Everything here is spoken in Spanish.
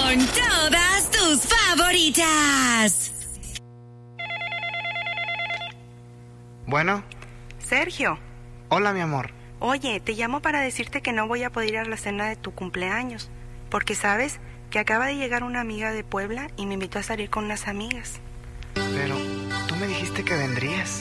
con todas tus favoritas. Bueno. Sergio. Hola, mi amor. Oye, te llamo para decirte que no voy a poder ir a la cena de tu cumpleaños, porque sabes que acaba de llegar una amiga de Puebla y me invitó a salir con unas amigas. Pero tú me dijiste que vendrías.